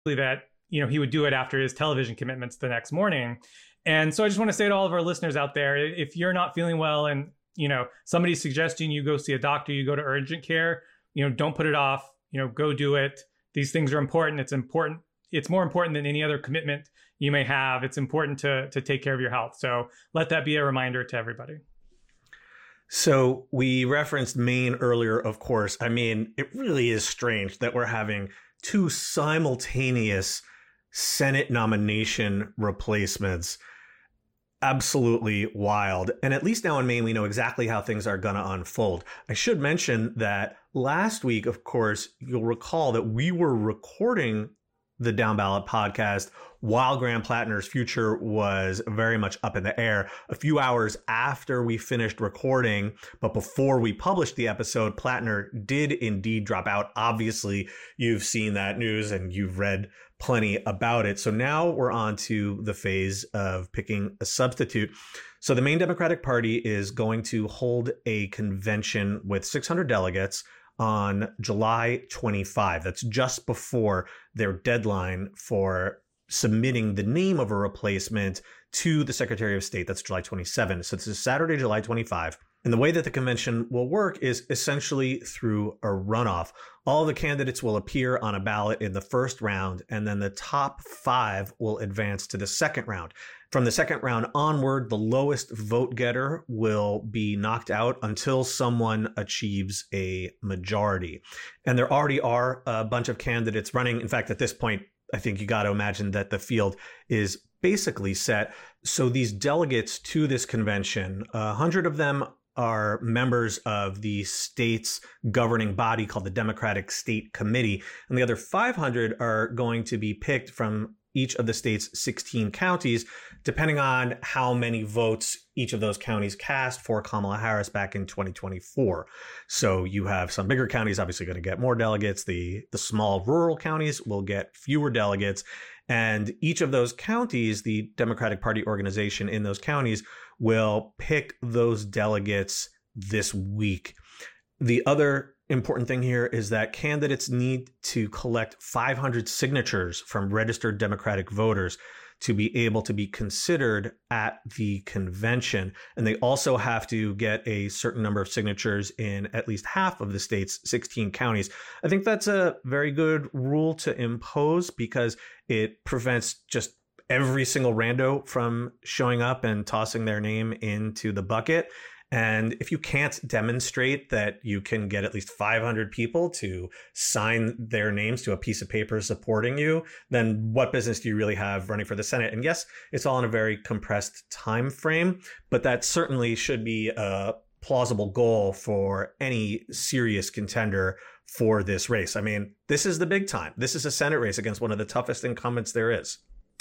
that, he would do it after his television commitments the next morning. And so I just want to say to all of our listeners out there, if you're not feeling well and, somebody's suggesting you go see a doctor, you go to urgent care, don't put it off, go do it. These things are important. It's important. It's more important than any other commitment you may have. It's important to take care of your health. So let that be a reminder to everybody. So we referenced Maine earlier, of course. I mean, it really is strange that we're having two simultaneous Senate nomination replacements. Absolutely wild. And at least now in Maine, we know exactly how things are going to unfold. I should mention that last week, of course, you'll recall that we were recording the Down Ballot podcast while Graham Plattner's future was very much up in the air. A few hours after we finished recording, but before we published the episode, Plattner did indeed drop out. Obviously, you've seen that news and you've read plenty about it. So now we're on to the phase of picking a substitute. So the Maine Democratic Party is going to hold a convention with 600 delegates on July 25. That's just before their deadline for submitting the name of a replacement to the Secretary of State. That's July 27. So this is Saturday, July 25. And the way that the convention will work is essentially through a runoff. All the candidates will appear on a ballot in the first round, and then the top 5 will advance to the second round. From the second round onward, the lowest vote getter will be knocked out until someone achieves a majority. And there already are a bunch of candidates running. In fact, at this point, I think you got to imagine that the field is basically set. So these delegates to this convention, 100 of them are members of the state's governing body called the Democratic State Committee. And the other 500 are going to be picked from each of the state's 16 counties, depending on how many votes each of those counties cast for Kamala Harris back in 2024. So you have some bigger counties obviously going to get more delegates. The small rural counties will get fewer delegates. And each of those counties, the Democratic Party organization in those counties, will pick those delegates this week. The other important thing here is that candidates need to collect 500 signatures from registered Democratic voters to be able to be considered at the convention. And they also have to get a certain number of signatures in at least half of the state's 16 counties. I think that's a very good rule to impose because it prevents just every single rando from showing up and tossing their name into the bucket. And if you can't demonstrate that you can get at least 500 people to sign their names to a piece of paper supporting you, then what business do you really have running for the Senate? And yes, it's all in a very compressed time frame, but that certainly should be a plausible goal for any serious contender for this race. I mean, this is the big time. This is a Senate race against one of the toughest incumbents there is.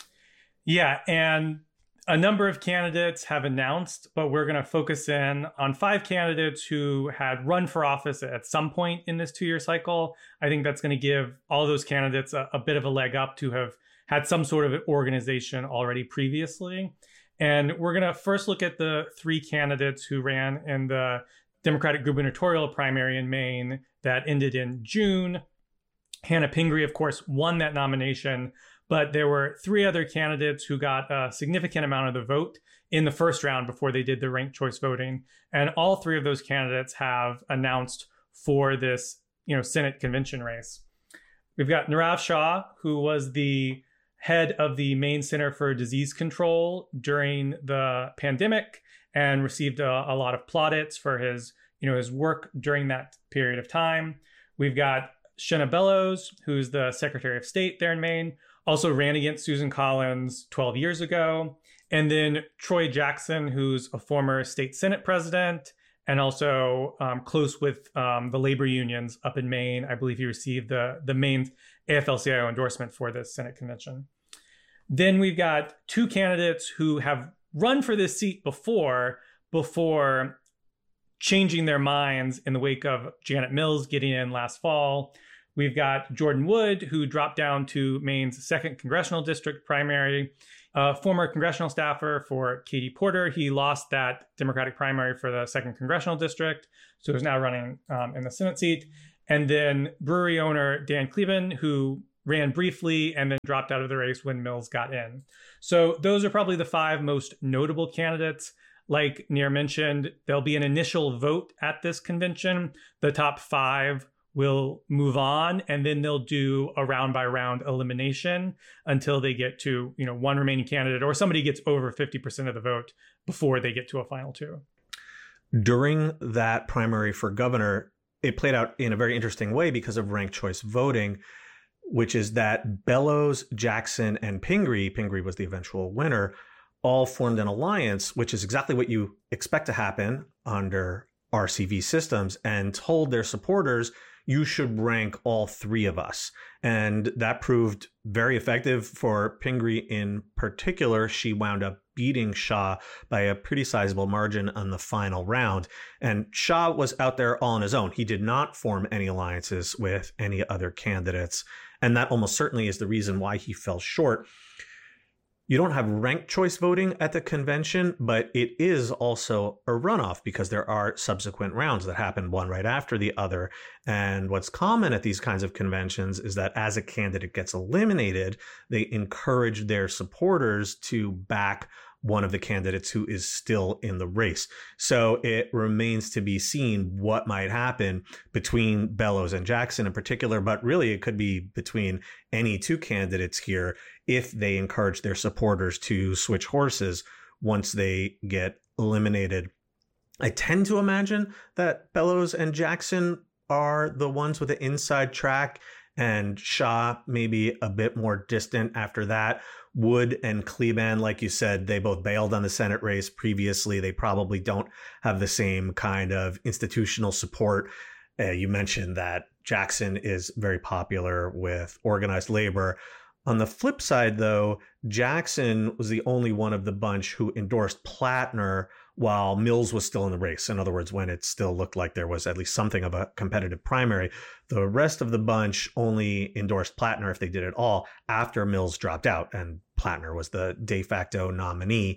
Yeah, and a number of candidates have announced, but we're going to focus in on 5 candidates who had run for office at some point in this 2-year cycle. I think that's going to give all those candidates a bit of a leg up to have had some sort of organization already previously. And we're going to first look at the 3 candidates who ran in the Democratic gubernatorial primary in Maine that ended in June. Hannah Pingree, of course, won that nomination. But there were 3 other candidates who got a significant amount of the vote in the first round before they did the ranked choice voting. And all 3 of those candidates have announced for this, Senate convention race. We've got Nirav Shah, who was the head of the Maine Center for Disease Control during the pandemic and received a lot of plaudits for his work during that period of time. We've got Shenna Bellows, who's the Secretary of State there in Maine, also ran against Susan Collins 12 years ago. And then Troy Jackson, who's a former state Senate president and also close with the labor unions up in Maine. I believe he received the Maine AFL-CIO endorsement for this Senate convention. Then we've got 2 candidates who have run for this seat before changing their minds in the wake of Janet Mills getting in last fall. We've got Jordan Wood, who dropped down to Maine's 2nd congressional district primary, former congressional staffer for Katie Porter. He lost that Democratic primary for the 2nd congressional district, so he's now running in the Senate seat. And then brewery owner Dan Cleven, who ran briefly and then dropped out of the race when Mills got in. So those are probably the 5 most notable candidates. Like Nir mentioned, there'll be an initial vote at this convention. The top 5 will move on, and then they'll do a round by round elimination until they get to, one remaining candidate or somebody gets over 50% of the vote before they get to a final 2. During that primary for governor, it played out in a very interesting way because of ranked choice voting, which is that Bellows, Jackson, and Pingree was the eventual winner, all formed an alliance, which is exactly what you expect to happen under RCV systems, and told their supporters, you should rank all 3 of us. And that proved very effective for Pingree in particular. She wound up beating Shah by a pretty sizable margin on the final round. And Shah was out there all on his own. He did not form any alliances with any other candidates. And that almost certainly is the reason why he fell short. You don't have ranked choice voting at the convention, but it is also a runoff because there are subsequent rounds that happen one right after the other. And what's common at these kinds of conventions is that as a candidate gets eliminated, they encourage their supporters to back one of the candidates who is still in the race. So it remains to be seen what might happen between Bellows and Jackson in particular, but really it could be between any 2 candidates here if they encourage their supporters to switch horses once they get eliminated. I tend to imagine that Bellows and Jackson are the ones with the inside track, and Shah maybe a bit more distant after that. Wood and Cleban, like you said, they both bailed on the Senate race previously. They probably don't have the same kind of institutional support. You mentioned that Jackson is very popular with organized labor. On the flip side, though, Jackson was the only one of the bunch who endorsed Plattner while Mills was still in the race. In other words, when it still looked like there was at least something of a competitive primary. The rest of the bunch only endorsed Plattner, if they did at all, after Mills dropped out, and Plattner was the de facto nominee.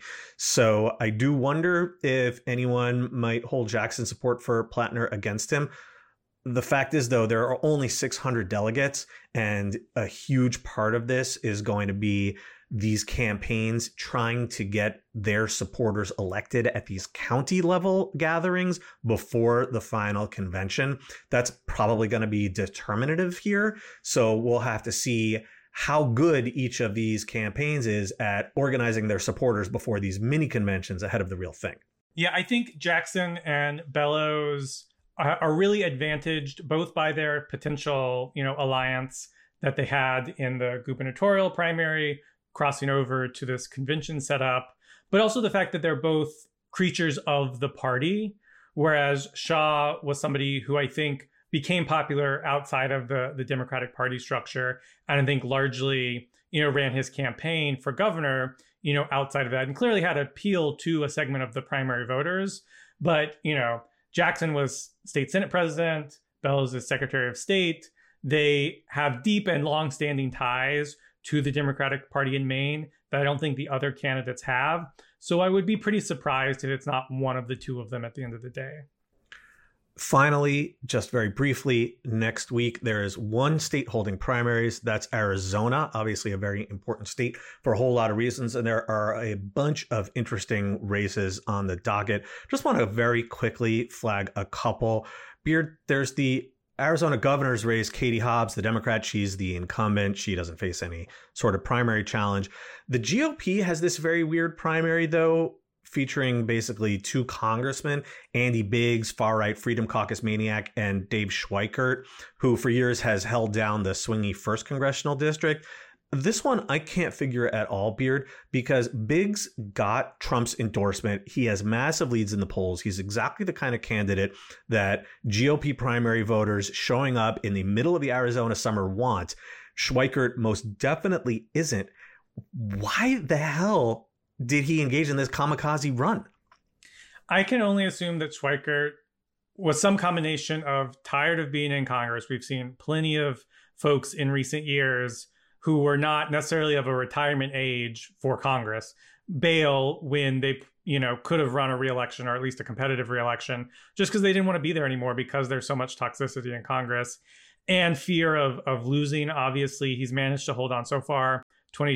So I do wonder if anyone might hold Jackson's support for Plattner against him. The fact is, though, there are only 600 delegates, and a huge part of this is going to be these campaigns trying to get their supporters elected at these county level gatherings before the final convention. That's probably going to be determinative here. So we'll have to see how good each of these campaigns is at organizing their supporters before these mini conventions ahead of the real thing. Yeah, I think Jackson and Bellows are really advantaged both by their potential, alliance that they had in the gubernatorial primary, crossing over to this convention setup, but also the fact that they're both creatures of the party, whereas Shah was somebody who I think became popular outside of the Democratic Party structure, and I think largely, ran his campaign for governor, outside of that, and clearly had appeal to a segment of the primary voters. But, Jackson was state Senate president, Bellows is Secretary of State. They have deep and long-standing ties to the Democratic Party in Maine that I don't think the other candidates have. So I would be pretty surprised if it's not one of the 2 of them at the end of the day. Finally, just very briefly, next week, there is one state holding primaries. That's Arizona, obviously a very important state for a whole lot of reasons. And there are a bunch of interesting races on the docket. Just want to very quickly flag a couple. Beard, there's the Arizona governor's race. Katie Hobbs, the Democrat, she's the incumbent. She doesn't face any sort of primary challenge. The GOP has this very weird primary, though, featuring basically 2 congressmen, Andy Biggs, far-right Freedom Caucus maniac, and Dave Schweikert, who for years has held down the swingy 1st Congressional District. This one I can't figure at all, Beard, because Biggs got Trump's endorsement. He has massive leads in the polls. He's exactly the kind of candidate that GOP primary voters showing up in the middle of the Arizona summer want. Schweikert most definitely isn't. Why the hell did he engage in this kamikaze run? I can only assume that Schweikert was some combination of tired of being in Congress. We've seen plenty of folks in recent years who were not necessarily of a retirement age for Congress bail when they, could have run a re-election or at least a competitive re-election just because they didn't want to be there anymore because there's so much toxicity in Congress. and fear of losing. Obviously, he's managed to hold on so far.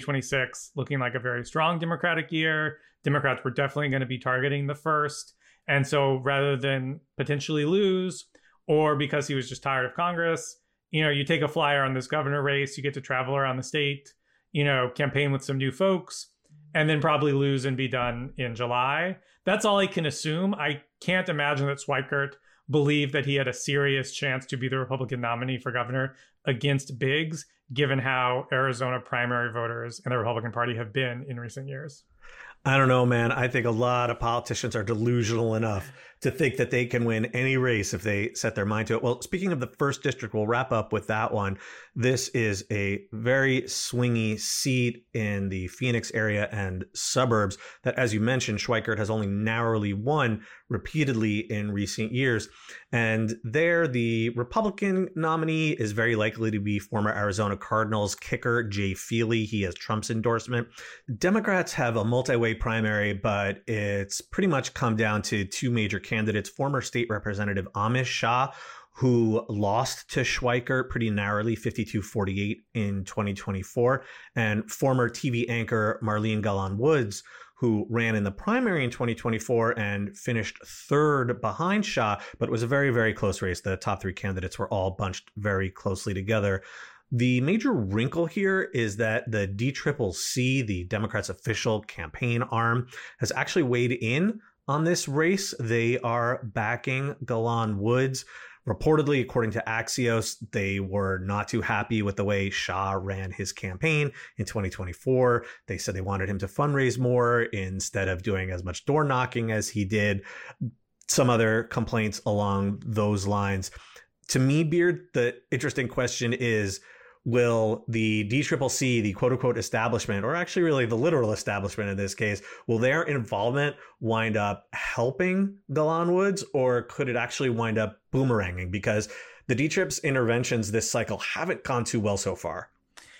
2026 looking like a very strong Democratic year. Democrats were definitely going to be targeting the first. And so rather than potentially lose, or because he was just tired of Congress, you take a flyer on this governor race, you get to travel around the state, campaign with some new folks, and then probably lose and be done in July. That's all I can assume. I can't imagine that Schweikert believed that he had a serious chance to be the Republican nominee for governor against Biggs, given how Arizona primary voters and the Republican Party have been in recent years. I don't know, man. I think a lot of politicians are delusional enough to think that they can win any race if they set their mind to it. Well, speaking of the first district, we'll wrap up with that one. This is a very swingy seat in the Phoenix area and suburbs that, as you mentioned, Schweikert has only narrowly won repeatedly in recent years. And there, the Republican nominee is very likely to be former Arizona Cardinals kicker Jay Feely. He has Trump's endorsement. Democrats have a multi-way primary, but it's pretty much come down to two major candidates: former state representative Amish Shah, who lost to Schweikert pretty narrowly, 52-48 in 2024, and former TV anchor Marlene Galan Woods, who ran in the primary in 2024 and finished third behind Shah, but it was a very, very close race. The top three candidates were all bunched very closely together. The major wrinkle here is that the DCCC, the Democrats' official campaign arm, has actually weighed in on this race. They are backing Galan Woods. Reportedly, according to Axios, they were not too happy with the way Shah ran his campaign in 2024. They said they wanted him to fundraise more instead of doing as much door knocking as he did. Some other complaints along those lines. To me, Beard, the interesting question is, will the DCCC, the quote unquote establishment, or actually really the literal establishment in this case, will their involvement wind up helping Galan Woods, or could it actually wind up boomeranging? Because the DCCC's interventions this cycle haven't gone too well so far.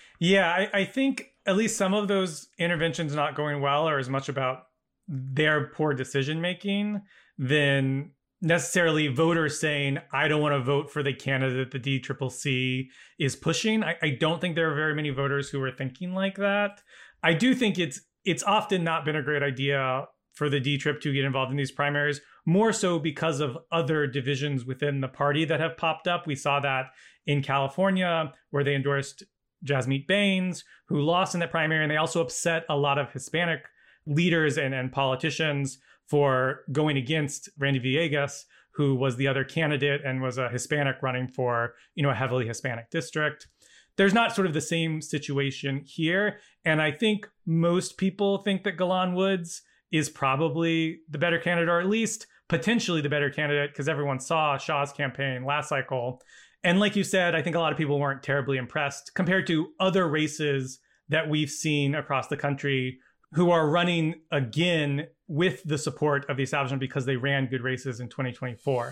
Yeah, I think at least some of those interventions not going well are as much about their poor decision making than necessarily voters saying, I don't want to vote for the candidate the DCCC is pushing. I don't think there are very many voters who are thinking like that. I do think it's often not been a great idea for the DCCC to get involved in these primaries, more so because of other divisions within the party that have popped up. We saw that in California, where they endorsed Jasmeet Bains, who lost in that primary, and they also upset a lot of Hispanic leaders and politicians for going against Randy Villegas, who was the other candidate and was a Hispanic running for, a heavily Hispanic district. There's not sort of the same situation here. And I think most people think that Galan Woods is probably the better candidate, or at least potentially the better candidate, because everyone saw Shah's campaign last cycle. And like you said, I think a lot of people weren't terribly impressed compared to other races that we've seen across the country who are running again with the support of the establishment because they ran good races in 2024.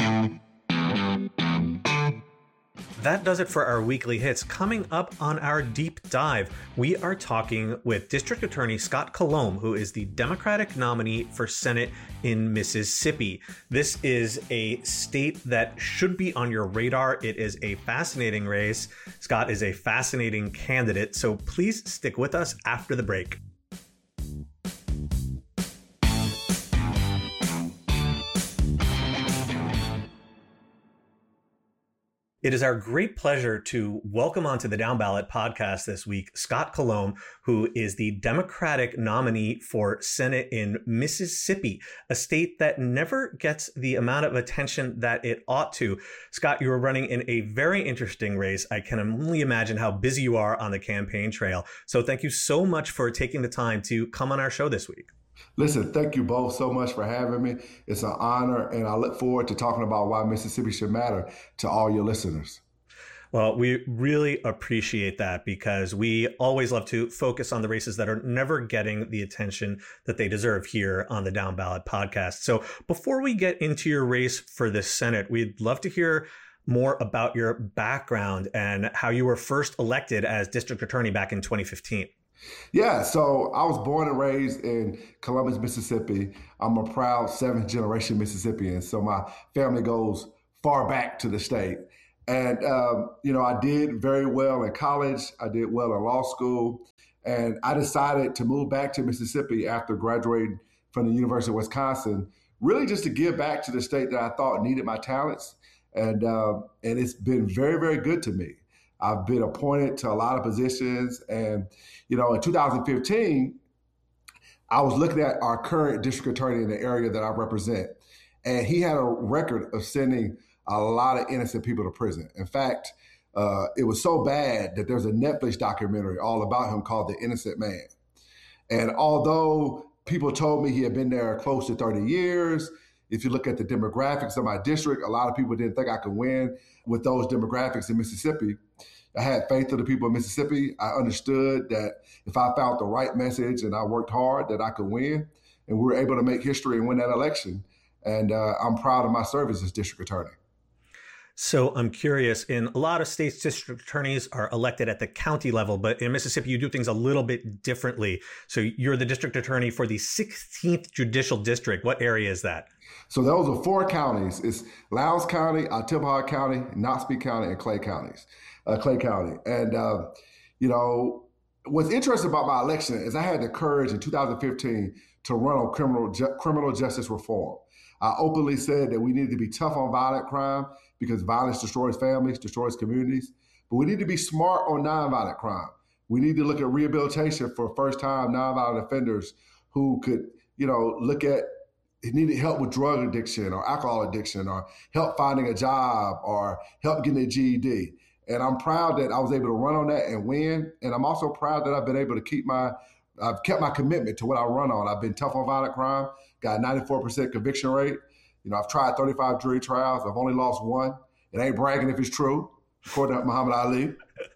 That does it for our weekly hits. Coming up on our deep dive, we are talking with District Attorney Scott Colomb, who is the Democratic nominee for Senate in Mississippi. This is a state that should be on your radar. It is a fascinating race. Scott is a fascinating candidate, so please stick with us after the break. It is our great pleasure to welcome onto the Down Ballot podcast this week, Scott Colomb, who is the Democratic nominee for Senate in Mississippi, a state that never gets the amount of attention that it ought to. Scott, you are running in a very interesting race. I can only imagine how busy you are on the campaign trail. So thank you so much for taking the time to come on our show this week. Listen, thank you both so much for having me. It's an honor, and I look forward to talking about why Mississippi should matter to all your listeners. Well, we really appreciate that because we always love to focus on the races that are never getting the attention that they deserve here on the Down Ballot podcast. So before we get into your race for the Senate, we'd love to hear more about your background and how you were first elected as district attorney back in 2015. Yeah, so I was born and raised in Columbus, Mississippi. I'm a proud seventh generation Mississippian. So my family goes far back to the state. And, I did very well in college. I did well in law school. And I decided to move back to Mississippi after graduating from the University of Wisconsin, really just to give back to the state that I thought needed my talents. And it's been very, very good to me. I've been appointed to a lot of positions. And, in 2015, I was looking at our current district attorney in the area that I represent. And he had a record of sending a lot of innocent people to prison. In fact, it was so bad that there's a Netflix documentary all about him called The Innocent Man. And although people told me he had been there close to 30 years, if you look at the demographics of my district, a lot of people didn't think I could win with those demographics in Mississippi. I had faith in the people of Mississippi. I understood that if I found the right message and I worked hard, that I could win. And we were able to make history and win that election. And I'm proud of my service as district attorney. So I'm curious, in a lot of states, district attorneys are elected at the county level, but in Mississippi, you do things a little bit differently. So you're the district attorney for the 16th Judicial District. What area is that? So those are 4 counties. It's Lowndes County, Ottauquechee County, Noxubee County, and Clay County. And, what's interesting about my election is I had the courage in 2015 to run on criminal justice reform. I openly said that we needed to be tough on violent crime because violence destroys families, destroys communities. But we need to be smart on nonviolent crime. We need to look at rehabilitation for first-time nonviolent offenders who could, needed help with drug addiction or alcohol addiction or help finding a job or help getting a GED. And I'm proud that I was able to run on that and win. And I'm also proud that I've been able to I've kept my commitment to what I run on. I've been tough on violent crime, got a 94% conviction rate. I've tried 35 jury trials. I've only lost 1. It ain't bragging if it's true, according to Muhammad Ali.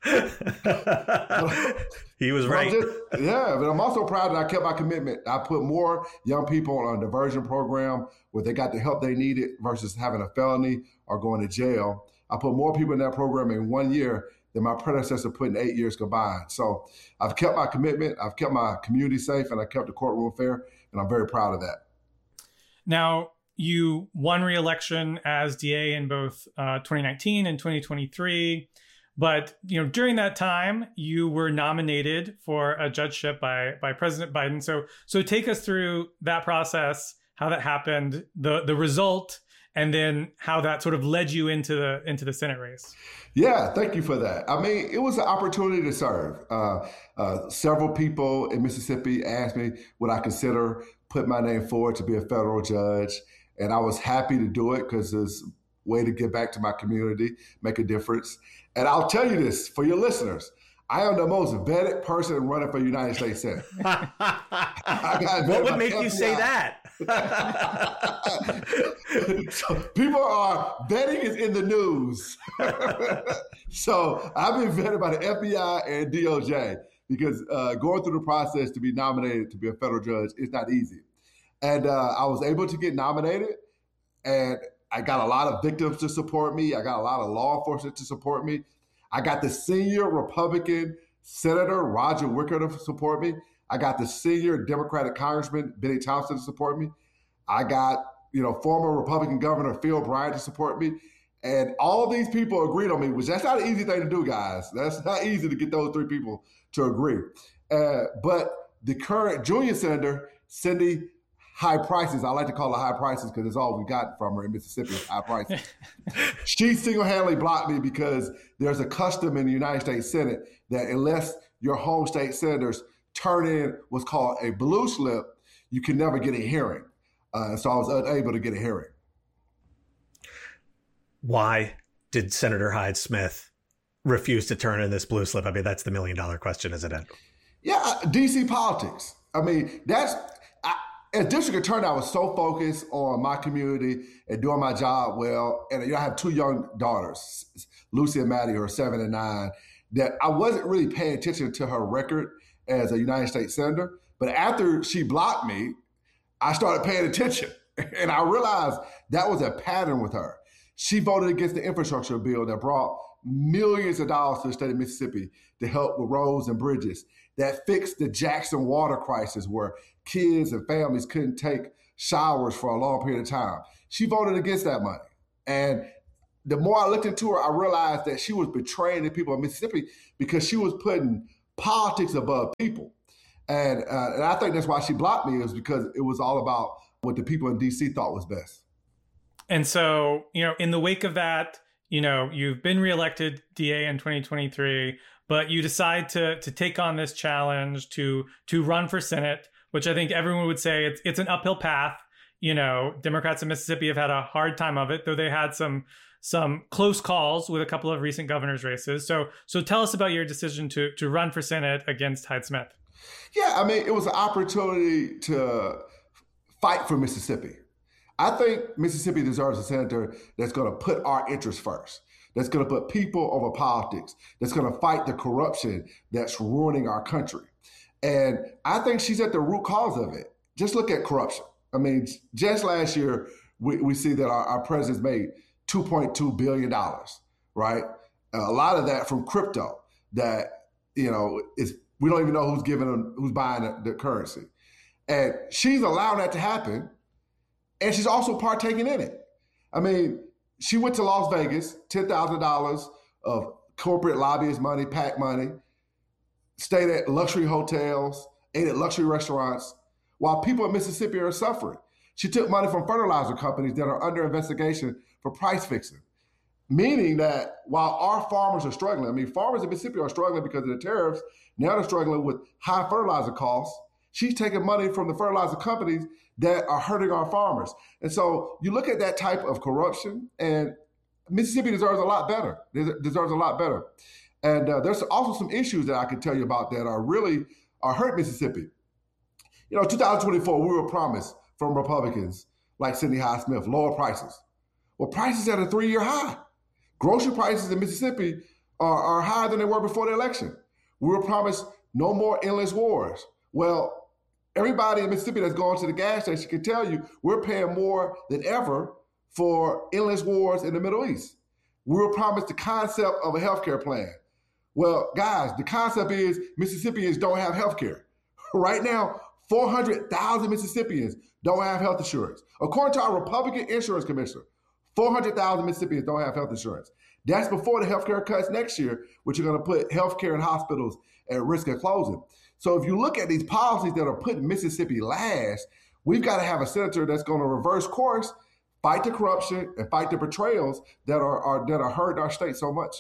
He was right. But I'm also proud that I kept my commitment. I put more young people on a diversion program where they got the help they needed versus having a felony or going to jail. I put more people in that program in 1 year than my predecessor put in 8 years combined. So I've kept my commitment, I've kept my community safe, and I kept the courtroom fair, and I'm very proud of that. Now, you won re-election as DA in both 2019 and 2023. But during that time, you were nominated for a judgeship by President Biden. So take us through that process, how that happened, the result, and then how that sort of led you into the Senate race. Yeah, thank you for that. I mean, it was an opportunity to serve. Several people in Mississippi asked me would I consider putting my name forward to be a federal judge. And I was happy to do it because it's a way to give back to my community, make a difference. And I'll tell you this for your listeners. I am the most vetted person running for United States Senate. What would make you say that? So people vetting is in the news. So I've been vetted by the FBI and DOJ because going through the process to be nominated to be a federal judge is not easy. And I was able to get nominated, and I got a lot of victims to support me. I got a lot of law enforcement to support me. I got the senior Republican Senator Roger Wicker to support me. I got the senior Democratic Congressman Benny Thompson to support me. I got, former Republican Governor Phil Bryant to support me. And all these people agreed on me, which that's not an easy thing to do, guys. That's not easy to get those 3 people to agree. But the current junior senator, Cindy High Prices, I like to call her High Prices because it's all we got from her in Mississippi is high prices. She single-handedly blocked me because there's a custom in the United States Senate that unless your home state senators turn in what's called a blue slip, you can never get a hearing. So I was unable to get a hearing. Why did Senator Hyde Smith refuse to turn in this blue slip? I mean, that's the $1 million question, isn't it? Yeah, DC politics. I mean, as district attorney, I was so focused on my community and doing my job well. And I have 2 young daughters, Lucy and Maddie, who are 7 and 9, that I wasn't really paying attention to her record as a United States senator. But after she blocked me, I started paying attention. And I realized that was a pattern with her. She voted against the infrastructure bill that brought millions of dollars to the state of Mississippi to help with roads and bridges, that fixed the Jackson water crisis where kids and families couldn't take showers for a long period of time. She voted against that money. And the more I looked into her, I realized that she was betraying the people of Mississippi because she was putting politics above people. And I think that's why she blocked me, is because it was all about what the people in D.C. thought was best. And so, in the wake of that, you've been reelected DA in 2023, but you decide to take on this challenge to run for Senate, which I think everyone would say it's an uphill path. Democrats in Mississippi have had a hard time of it, though they had some close calls with a couple of recent governor's races. So tell us about your decision to run for Senate against Hyde Smith. Yeah, it was an opportunity to fight for Mississippi. I think Mississippi deserves a senator that's going to put our interests first, that's going to put people over politics, that's going to fight the corruption that's ruining our country. And I think she's at the root cause of it. Just look at corruption. Just last year, we see that our president's made $2.2 billion, right? A lot of that from crypto that, is we don't even know who's buying the currency. And she's allowing that to happen. And she's also partaking in it. She went to Las Vegas, $10,000 of corporate lobbyist money, PAC money, stayed at luxury hotels, ate at luxury restaurants, while people in Mississippi are suffering. She took money from fertilizer companies that are under investigation for price fixing, meaning that while our farmers are struggling, farmers in Mississippi are struggling because of the tariffs, now they're struggling with high fertilizer costs. She's taking money from the fertilizer companies that are hurting our farmers. And so you look at that type of corruption, and Mississippi deserves a lot better. And there's also some issues that I could tell you about that are hurt Mississippi. 2024, we were promised from Republicans like Cindy Hyde-Smith lower prices. Well, prices at a 3-year high. Grocery prices in Mississippi are higher than they were before the election. We were promised no more endless wars. Well, everybody in Mississippi that's going to the gas station can tell you we're paying more than ever for endless wars in the Middle East. We were promised the concept of a healthcare plan. Well, guys, the concept is Mississippians don't have healthcare. Right now, 400,000 Mississippians don't have health insurance. According to our Republican insurance commissioner, 400,000 Mississippians don't have health insurance. That's before the healthcare cuts next year, which are going to put healthcare and hospitals at risk of closing. So if you look at these policies that are putting Mississippi last, we've got to have a senator that's going to reverse course, fight the corruption, and fight the betrayals that are hurting our state so much.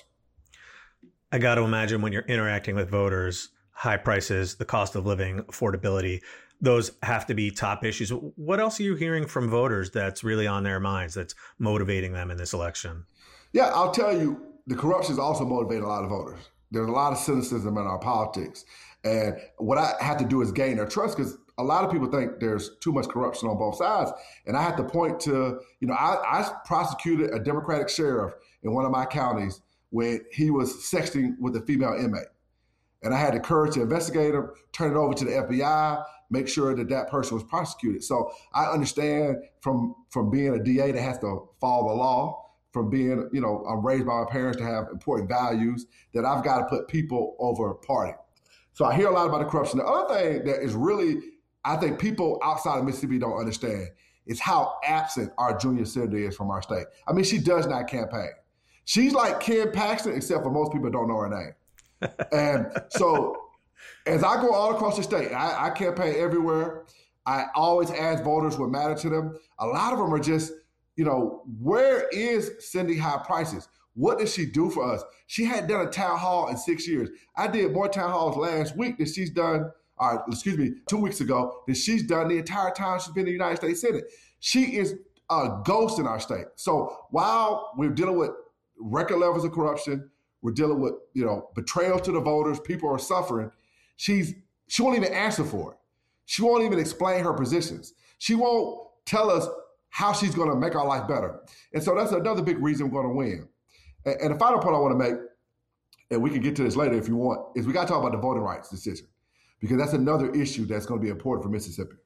I got to imagine when you're interacting with voters, high prices, the cost of living, affordability, those have to be top issues. What else are you hearing from voters that's really on their minds, that's motivating them in this election? Yeah, I'll tell you, the corruption is also motivating a lot of voters. There's a lot of cynicism in our politics. And what I have to do is gain their trust, because a lot of people think there's too much corruption on both sides. And I have to point to, I prosecuted a Democratic sheriff in one of my counties when he was sexting with a female inmate. And I had the courage to investigate him, turn it over to the FBI, make sure that person was prosecuted. So I understand from being a DA that has to follow the law, from being, I'm raised by my parents to have important values, that I've got to put people over party. So I hear a lot about the corruption. The other thing that is really, I think people outside of Mississippi don't understand is how absent our junior senator is from our state. She does not campaign. She's like Ken Paxton, except for most people don't know her name. And so as I go all across the state, I campaign everywhere. I always ask voters what matters to them. A lot of them are just, where is Cindy High Prices? What does she do for us? She hadn't done a town hall in 6 years. I did more town halls last week than she's done, 2 weeks ago, than she's done the entire time she's been in the United States Senate. She is a ghost in our state. So while we're dealing with record levels of corruption, we're dealing with, betrayal to the voters, people are suffering, she won't even answer for it. She won't even explain her positions. She won't tell us how she's going to make our life better. And so that's another big reason we're going to win. And the final point I want to make, and we can get to this later if you want, is we got to talk about the voting rights decision, because that's another issue that's going to be important for Mississippi.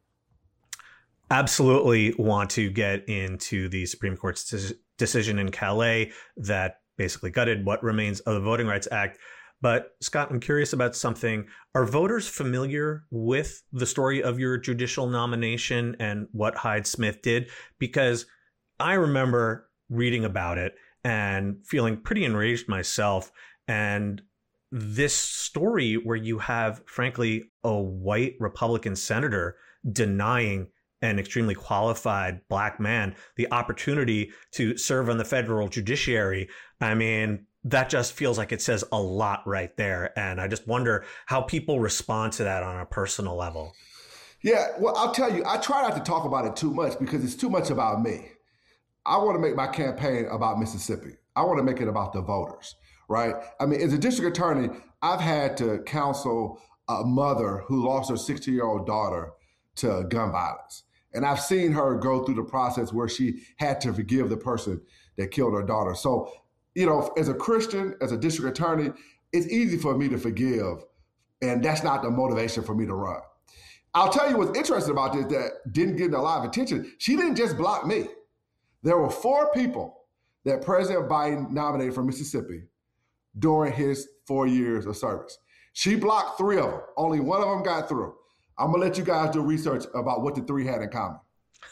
Absolutely want to get into the Supreme Court's decision in Calais that basically gutted what remains of the Voting Rights Act. But Scott, I'm curious about something. Are voters familiar with the story of your judicial nomination and what Hyde Smith did? Because I remember reading about it, and feeling pretty enraged myself. And this story where you have, frankly, a white Republican senator denying an extremely qualified Black man the opportunity to serve on the federal judiciary, I mean, that just feels like it says a lot right there. And I just wonder how people respond to that on a personal level. Yeah, well, I'll tell you, I try not to talk about it too much because it's too much about me. I want to make my campaign about Mississippi. I want to make it about the voters, right? I mean, as a district attorney, I've had to counsel a mother who lost her 16-year-old daughter to gun violence. And I've seen her go through the process where she had to forgive the person that killed her daughter. So, you know, as a Christian, as a district attorney, it's easy for me to forgive. And that's not the motivation for me to run. I'll tell you what's interesting about this that didn't get a lot of attention. She didn't just block me. There were 4 people that President Biden nominated from Mississippi during his 4 years of service. She blocked 3 of them. Only 1 of them got through. I'm going to let you guys do research about what the 3 had in common.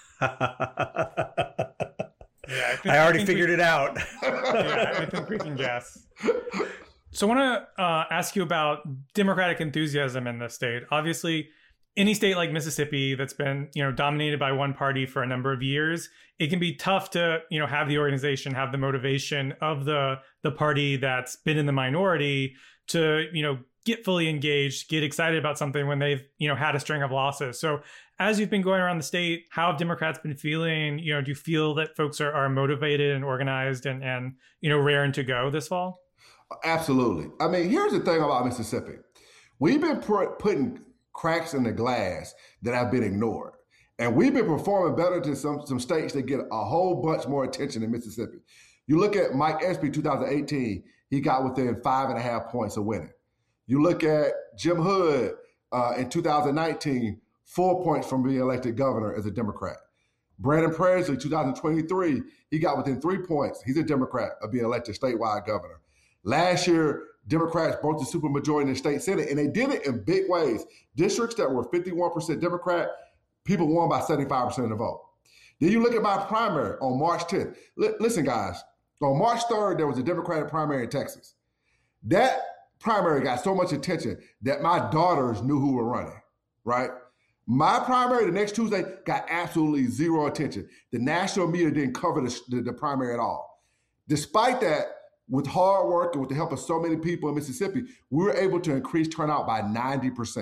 I already figured it out. Yeah, I think we can guess. So I want to ask you about Democratic enthusiasm in the state. Obviously, any state like Mississippi that's been, dominated by one party for a number of years, it can be tough to, have the organization, have the motivation of the party that's been in the minority to, get fully engaged, get excited about something when they've, had a string of losses. So as you've been going around the state, how have Democrats been feeling? Do you feel that folks are motivated and organized and raring to go this fall? Absolutely. I mean, here's the thing about Mississippi. We've been putting cracks in the glass that have been ignored. And we've been performing better than some states that get a whole bunch more attention than Mississippi. You look at Mike Espy 2018, he got within 5.5 points of winning. You look at Jim Hood in 2019, 4 points from being elected governor as a Democrat. Brandon Presley, 2023, he got within 3 points. He's a Democrat of being elected statewide governor. Last year, Democrats broke the supermajority in the state Senate, and they did it in big ways. Districts that were 51% Democrat, people won by 75% of the vote. Then you look at my primary on March 10th. Listen, guys, on March 3rd, there was a Democratic primary in Texas. That primary got so much attention that my daughters knew who were running, right? My primary the next Tuesday got absolutely zero attention. The national media didn't cover the primary at all. Despite that, with hard work and with the help of so many people in Mississippi, we were able to increase turnout by 90%.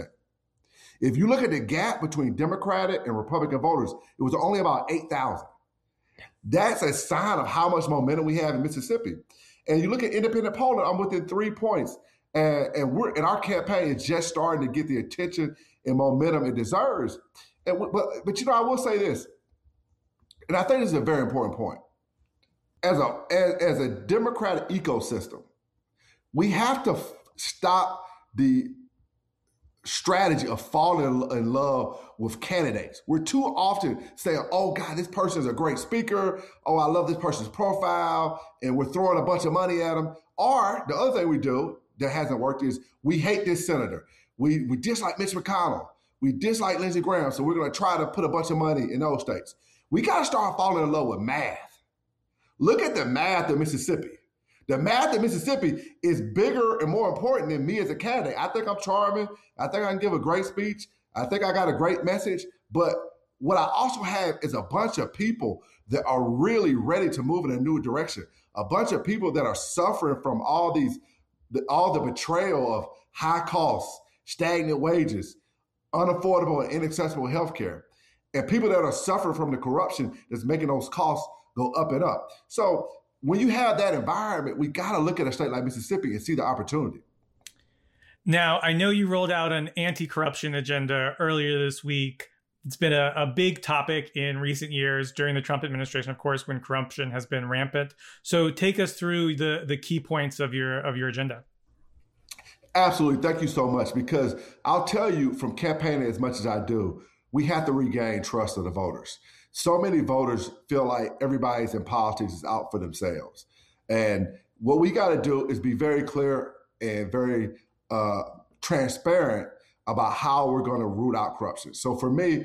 If you look at the gap between Democratic and Republican voters, it was only about 8,000. That's a sign of how much momentum we have in Mississippi. And you look at independent polling, I'm within 3 points. And our campaign is just starting to get the attention and momentum it deserves. But I will say this, and I think this is a very important point. As a democratic ecosystem, we have to stop the strategy of falling in love with candidates. We're too often saying, oh God, this person is a great speaker. Oh, I love this person's profile. And we're throwing a bunch of money at them. Or the other thing we do that hasn't worked is we hate this senator. We dislike Mitch McConnell. We dislike Lindsey Graham. So we're going to try to put a bunch of money in those states. We got to start falling in love with math. Look at the math of Mississippi. The math of Mississippi is bigger and more important than me as a candidate. I think I'm charming. I think I can give a great speech. I think I got a great message. But what I also have is a bunch of people that are really ready to move in a new direction. A bunch of people that are suffering from all the betrayal of high costs, stagnant wages, unaffordable and inaccessible healthcare, and people that are suffering from the corruption that's making those costs go up and up. So when you have that environment, we got to look at a state like Mississippi and see the opportunity. Now, I know you rolled out an anti-corruption agenda earlier this week. It's been a big topic in recent years during the Trump administration, of course, when corruption has been rampant. So take us through the key points of your agenda. Absolutely. Thank you so much, because I'll tell you, from campaigning as much as I do, we have to regain trust of the voters. So many voters feel like everybody's in politics is out for themselves. And what we got to do is be very clear and very transparent about how we're going to root out corruption. So for me,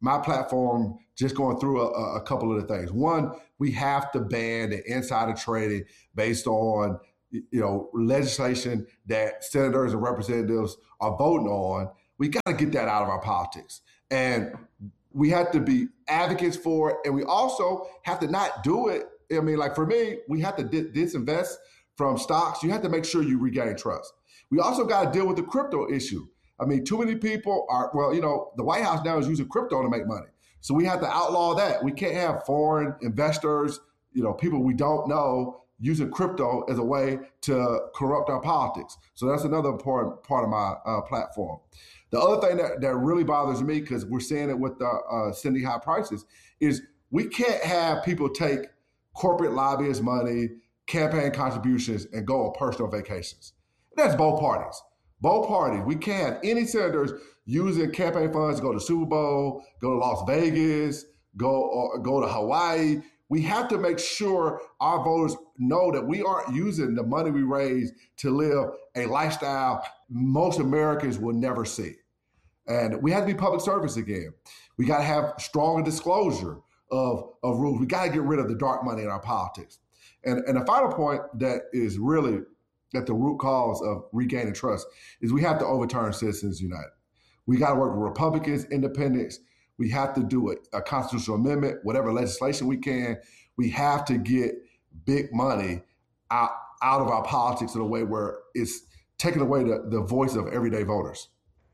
my platform just going through a couple of the things. One, we have to ban the insider trading based on legislation that senators and representatives are voting on. We got to get that out of our politics. And we have to be advocates for it. And we also have to not do it. I mean, like for me, we have to disinvest from stocks. You have to make sure you regain trust. We also got to deal with the crypto issue. I mean, too many people are, the White House now is using crypto to make money. So we have to outlaw that. We can't have foreign investors, people we don't know using crypto as a way to corrupt our politics. So that's another important part of my platform. The other thing that really bothers me, because we're seeing it with the sending high prices, is we can't have people take corporate lobbyist money, campaign contributions, and go on personal vacations. That's both parties. Both parties. We can't have any senators using campaign funds to go to Super Bowl, go to Las Vegas, go to Hawaii. We have to make sure our voters know that we aren't using the money we raise to live a lifestyle most Americans will never see. And we have to be public service again. We got to have stronger disclosure of rules. We got to get rid of the dark money in our politics. And the final point that is really at the root cause of regaining trust is we have to overturn Citizens United. We got to work with Republicans, independents. We have to do a constitutional amendment, whatever legislation we can. We have to get big money out of our politics in a way where it's taking away the voice of everyday voters.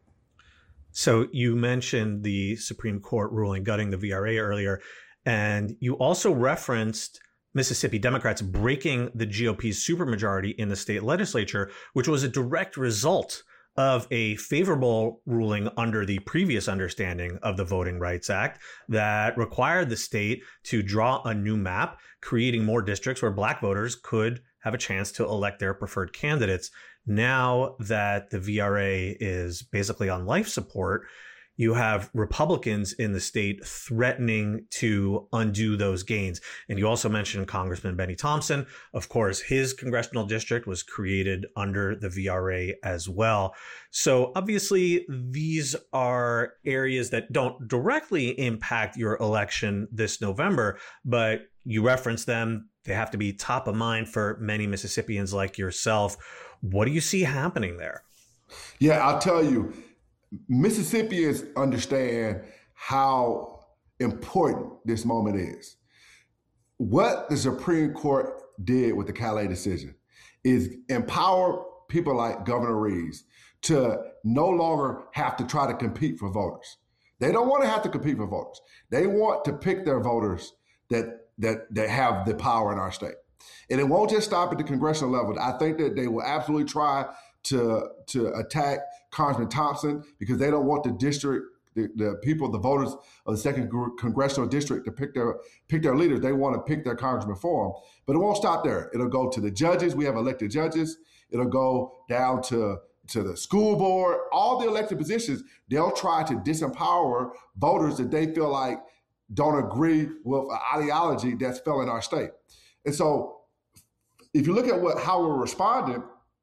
So you mentioned the Supreme Court ruling gutting the VRA earlier, and you also referenced Mississippi Democrats breaking the GOP's supermajority in the state legislature, which was a direct result of a favorable ruling under the previous understanding of the Voting Rights Act that required the state to draw a new map, creating more districts where Black voters could have a chance to elect their preferred candidates. Now that the VRA is basically on life support, you have Republicans in the state threatening to undo those gains. And you also mentioned Congressman Benny Thompson. Of course, his congressional district was created under the VRA as well. So obviously, these are areas that don't directly impact your election this November, but you reference them. They have to be top of mind for many Mississippians like yourself. What do you see happening there? Yeah, I'll tell you. Mississippians understand how important this moment is. What the Supreme Court did with the Calais decision is empower people like Governor Reeves to no longer have to try to compete for voters. They don't want to have to compete for voters. They want to pick their voters that have the power in our state. And it won't just stop at the congressional level. I think that they will absolutely try to attack Congressman Thompson because they don't want the district, the people, the voters of the second congressional district to pick their leaders. They want to pick their congressman for them. But it won't stop there. It'll go to the judges. We have elected judges. It'll go down to the school board, all the elected positions. They'll try to disempower voters that they feel like don't agree with an ideology that's failing our state. And so if you look at how we're responding,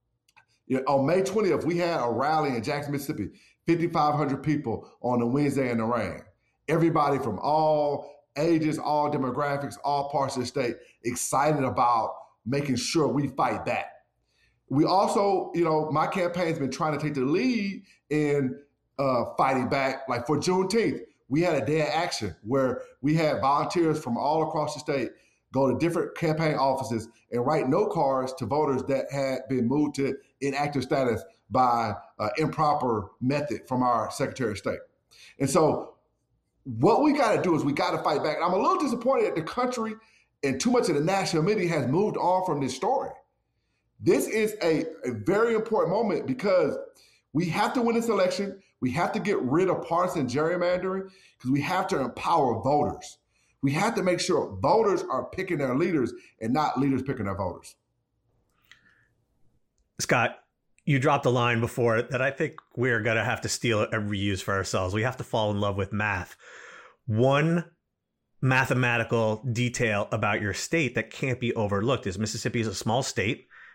on May 20th, we had a rally in Jackson, Mississippi, 5,500 people on a Wednesday in the rain. Everybody from all ages, all demographics, all parts of the state, excited about making sure we fight back. We also, my campaign's been trying to take the lead in fighting back. Like for Juneteenth, we had a day of action where we had volunteers from all across the state go to different campaign offices and write note cards to voters that had been moved to inactive status by improper method from our Secretary of State. And so what we got to do is we got to fight back. And I'm a little disappointed that the country and too much of the national media has moved on from this story. This is a very important moment because we have to win this election. We have to get rid of partisan gerrymandering because we have to empower voters. We have to make sure voters are picking their leaders and not leaders picking their voters. Scott, you dropped a line before that I think we're going to have to steal and reuse for ourselves. We have to fall in love with math. One mathematical detail about your state that can't be overlooked is Mississippi is a small state.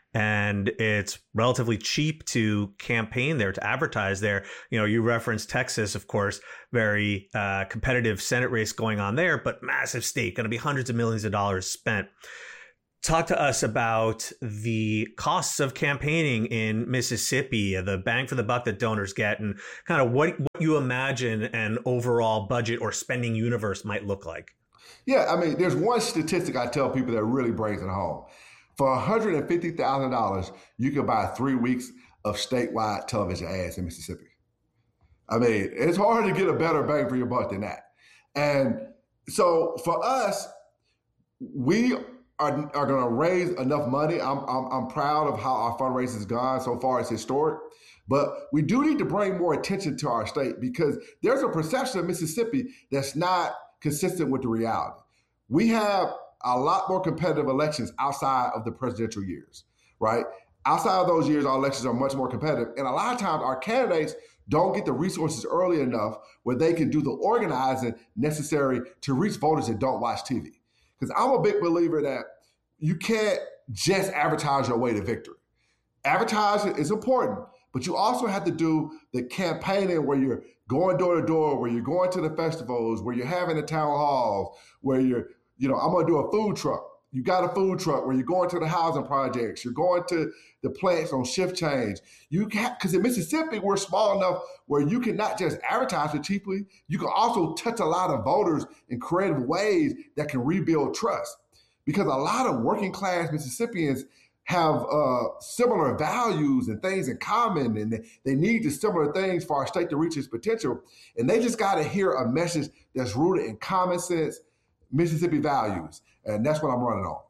and it's relatively cheap to campaign there, to advertise there. You referenced Texas, of course, very competitive Senate race going on there, but massive state, going to be hundreds of millions of dollars spent. Talk to us about the costs of campaigning in Mississippi, the bang for the buck that donors get, and kind of what you imagine an overall budget or spending universe might look like. Yeah, I mean, there's one statistic I tell people that really brings it home. For $150,000, you can buy 3 weeks of statewide television ads in Mississippi. I mean, it's hard to get a better bang for your buck than that. And so for us, we are going to raise enough money. I'm proud of how our fundraising has gone so far. It's historic. But we do need to bring more attention to our state because there's a perception of Mississippi that's not consistent with the reality. We have a lot more competitive elections outside of the presidential years, right? Outside of those years, our elections are much more competitive. And a lot of times our candidates don't get the resources early enough where they can do the organizing necessary to reach voters that don't watch TV. Because I'm a big believer that you can't just advertise your way to victory. Advertising is important, but you also have to do the campaigning where you're going door to door, where you're going to the festivals, where you're having the town halls, where I'm going to do a food truck. You got a food truck where you're going to the housing projects, you're going to the plants on shift change. Because in Mississippi, we're small enough where you can not just advertise it cheaply, you can also touch a lot of voters in creative ways that can rebuild trust. Because a lot of working class Mississippians have similar values and things in common, and they need the similar things for our state to reach its potential. And they just got to hear a message that's rooted in common sense Mississippi values. And that's what I'm running on.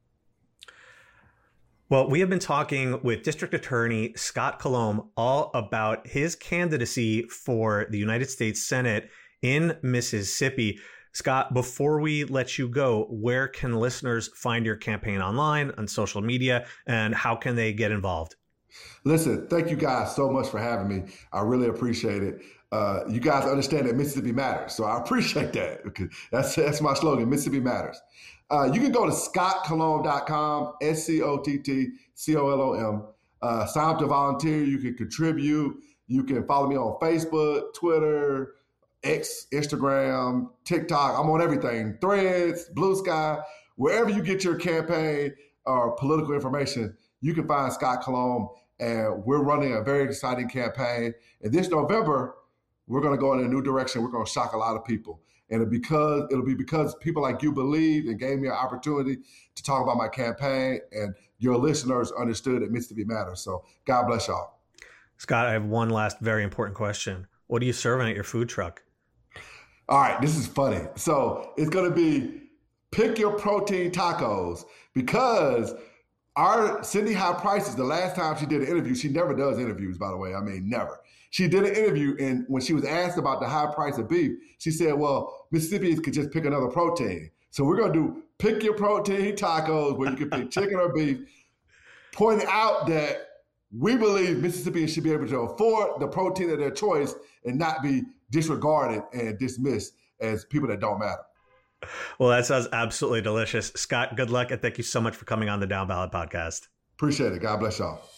Well, we have been talking with District Attorney Scott Colomb all about his candidacy for the United States Senate in Mississippi. Scott, before we let you go, where can listeners find your campaign online, on social media, and how can they get involved? Listen, thank you guys so much for having me. I really appreciate it. You guys understand that Mississippi matters, so I appreciate that because that's my slogan, Mississippi matters. You can go to scottcolomb.com, SCOTTCOLOM. Sign up to volunteer. You can contribute. You can follow me on Facebook, Twitter, X, Instagram, TikTok. I'm on everything. Threads, Blue Sky. Wherever you get your campaign or political information, you can find Scott Colomb. And we're running a very exciting campaign. And this November, we're going to go in a new direction. We're going to shock a lot of people. And it'll be because people like you believed and gave me an opportunity to talk about my campaign, and your listeners understood that Mississippi matters. So God bless y'all. Scott, I have one last very important question. What are you serving at your food truck? All right, this is funny. So it's going to be pick your protein tacos, because our Cindy High Prices, the last time she did an interview, she never does interviews, by the way. I mean, never. She did an interview, and when she was asked about the high price of beef, she said, well, Mississippians could just pick another protein. So we're going to do pick your protein tacos, where you can pick chicken or beef, pointing out that we believe Mississippians should be able to afford the protein of their choice and not be disregarded and dismissed as people that don't matter. Well, that sounds absolutely delicious. Scott, good luck, and thank you so much for coming on the Down Ballot podcast. Appreciate it. God bless y'all.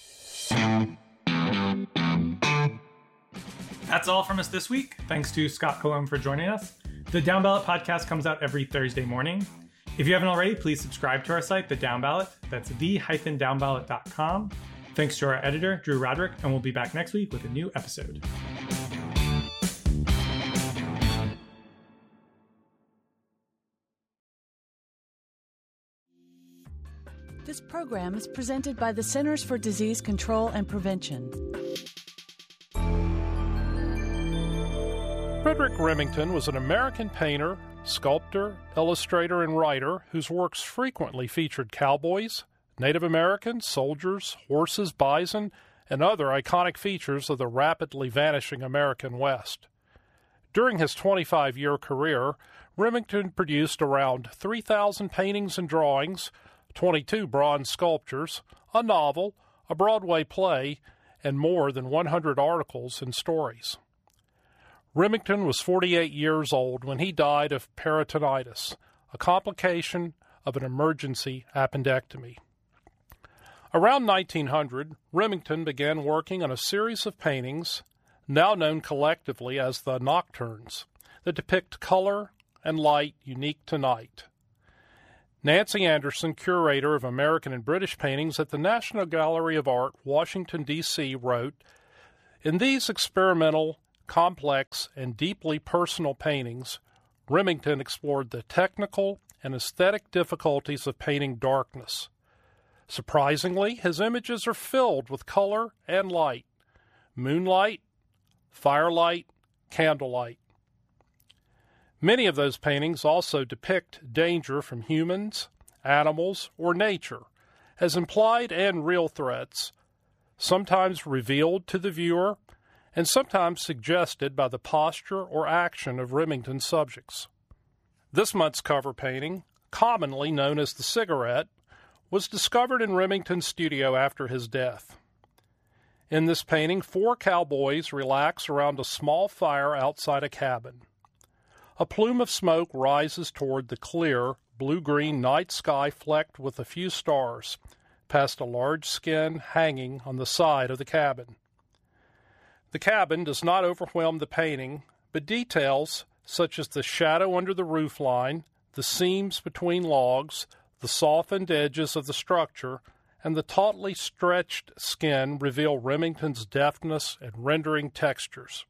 That's all from us this week. Thanks to Scott Colomb for joining us. The Down Ballot podcast comes out every Thursday morning. If you haven't already, please subscribe to our site, The Down Ballot. That's the-downballot.com. Thanks to our editor, Drew Roderick, and we'll be back next week with a new episode. This program is presented by the Centers for Disease Control and Prevention. Frederick Remington was an American painter, sculptor, illustrator, and writer whose works frequently featured cowboys, Native Americans, soldiers, horses, bison, and other iconic features of the rapidly vanishing American West. During his 25-year career, Remington produced around 3,000 paintings and drawings, 22 bronze sculptures, a novel, a Broadway play, and more than 100 articles and stories. Remington was 48 years old when he died of peritonitis, a complication of an emergency appendectomy. Around 1900, Remington began working on a series of paintings, now known collectively as the Nocturnes, that depict color and light unique to night. Nancy Anderson, curator of American and British paintings at the National Gallery of Art, Washington, D.C., wrote, "In these experimental, complex, and deeply personal paintings, Remington explored the technical and aesthetic difficulties of painting darkness. Surprisingly, his images are filled with color and light, moonlight, firelight, candlelight. Many of those paintings also depict danger from humans, animals, or nature, as implied and real threats, sometimes revealed to the viewer, and sometimes suggested by the posture or action of Remington's subjects." This month's cover painting, commonly known as the Cigarette, was discovered in Remington's studio after his death. In this painting, 4 cowboys relax around a small fire outside a cabin. A plume of smoke rises toward the clear, blue-green night sky flecked with a few stars, past a large skin hanging on the side of the cabin. The cabin does not overwhelm the painting, but details such as the shadow under the roofline, the seams between logs, the softened edges of the structure, and the tautly stretched skin reveal Remington's deftness and rendering textures.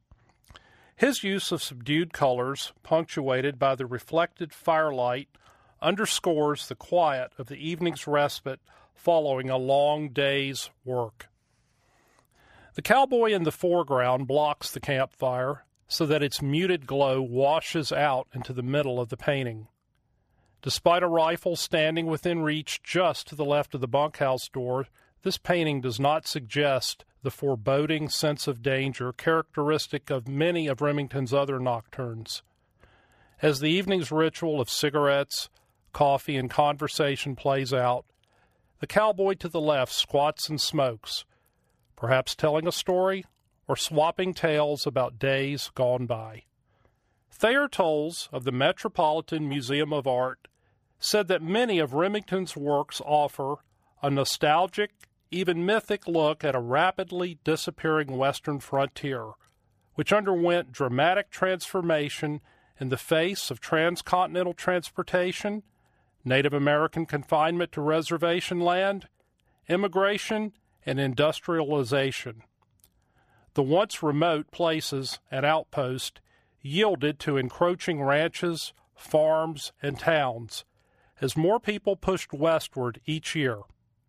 His use of subdued colors, punctuated by the reflected firelight, underscores the quiet of the evening's respite following a long day's work. The cowboy in the foreground blocks the campfire so that its muted glow washes out into the middle of the painting. Despite a rifle standing within reach just to the left of the bunkhouse door, this painting does not suggest the foreboding sense of danger characteristic of many of Remington's other nocturnes. As the evening's ritual of cigarettes, coffee, and conversation plays out, the cowboy to the left squats and smokes, perhaps telling a story or swapping tales about days gone by. Thayer Tolles of the Metropolitan Museum of Art said that many of Remington's works offer a nostalgic, even mythic look at a rapidly disappearing Western frontier, which underwent dramatic transformation in the face of transcontinental transportation, Native American confinement to reservation land, immigration, and industrialization. The once remote places and outposts yielded to encroaching ranches, farms, and towns as more people pushed westward each year.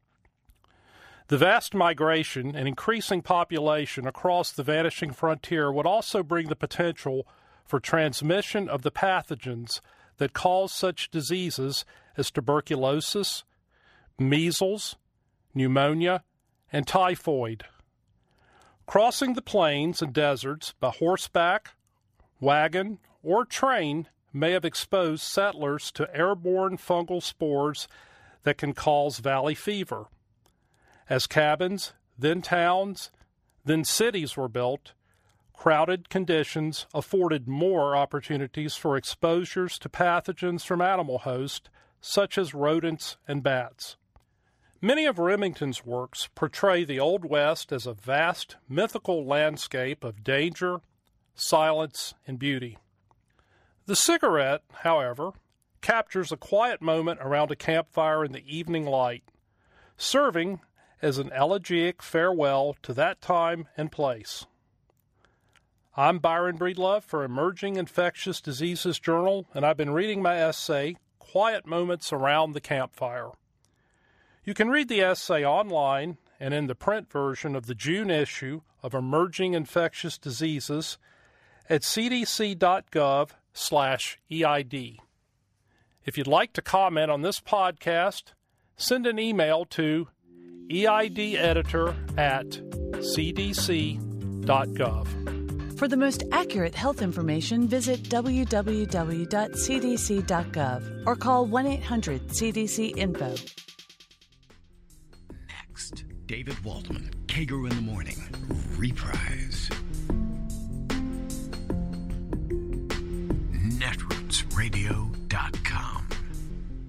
The vast migration and increasing population across the vanishing frontier would also bring the potential for transmission of the pathogens that cause such diseases as tuberculosis, measles, pneumonia, and typhoid. Crossing the plains and deserts by horseback, wagon, or train may have exposed settlers to airborne fungal spores that can cause valley fever. As cabins, then towns, then cities were built, crowded conditions afforded more opportunities for exposures to pathogens from animal hosts, such as rodents and bats. Many of Remington's works portray the Old West as a vast, mythical landscape of danger, silence, and beauty. The Cigarette, however, captures a quiet moment around a campfire in the evening light, serving as an elegiac farewell to that time and place. I'm Byron Breedlove for Emerging Infectious Diseases Journal, and I've been reading my essay, Quiet Moments Around the Campfire. You can read the essay online and in the print version of the June issue of Emerging Infectious Diseases at cdc.gov/EID. If you'd like to comment on this podcast, send an email to eideditor@cdc.gov. For the most accurate health information, visit www.cdc.gov or call 1-800-CDC-INFO. Next, David Waldman, Kager in the Morning, reprise. Netroots Radio